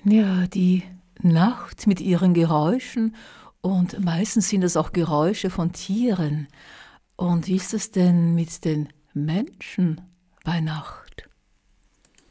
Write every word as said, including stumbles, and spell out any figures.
Ja, die Nacht mit ihren Geräuschen und meistens sind es auch Geräusche von Tieren. Und wie ist es denn mit den Menschen bei Nacht?